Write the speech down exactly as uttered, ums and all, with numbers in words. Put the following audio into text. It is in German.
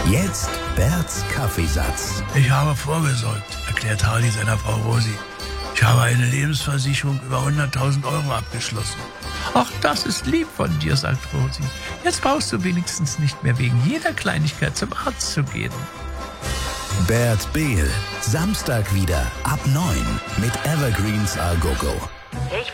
Jetzt Berts Kaffeesatz. Ich habe vorgesorgt, erklärt Hardy seiner Frau Rosi. Ich habe eine Lebensversicherung über hunderttausend Euro abgeschlossen. Ach, das ist lieb von dir, sagt Rosi. Jetzt brauchst du wenigstens nicht mehr wegen jeder Kleinigkeit zum Arzt zu gehen. Bert Behl, Samstag wieder ab neun mit Evergreens Al Gogo.